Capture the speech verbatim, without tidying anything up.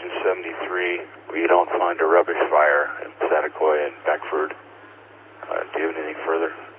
Station seventy-three. We don't find a rubbish fire in Santa Coy and Beckford. Uh, do you have anything further?